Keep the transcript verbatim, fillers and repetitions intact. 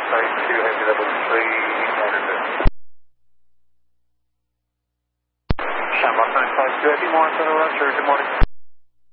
site two heavy level three hundred. Shamrock nine five two heavy, more on the left, sir, good morning.